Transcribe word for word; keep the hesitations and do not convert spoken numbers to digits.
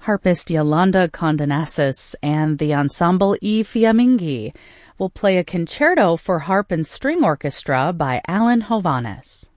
Harpist Yolanda Condonasis and the Ensemble I Fiamminghi will play a concerto for harp and string orchestra by Alan Hovhaness.